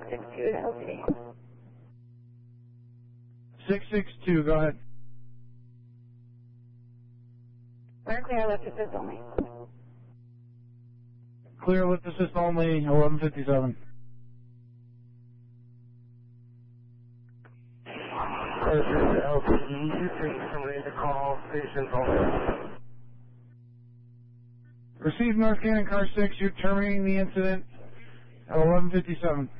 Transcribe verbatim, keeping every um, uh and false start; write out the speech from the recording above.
six two to L P D. six six two, go ahead. We're clear, lift assist only. Clear lift assist only, eleven fifty-seven. This is L P D two three, somebody to call, stations only. Received North Cannon Car six, you're terminating the incident at eleven fifty-seven.